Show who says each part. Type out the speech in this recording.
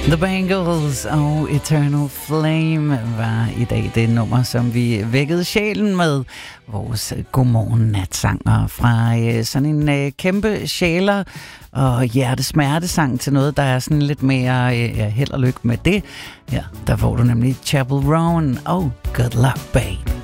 Speaker 1: The Bangles og Eternal Flame var i dag det nummer, som vi vækkede sjælen med. Vores godmorgen natsanger fra sådan en kæmpe sjæler og hjertesmertesang til noget, der er sådan lidt mere held og lykke med det. Ja, der får du nemlig Chapel Roan og Good Luck Babe.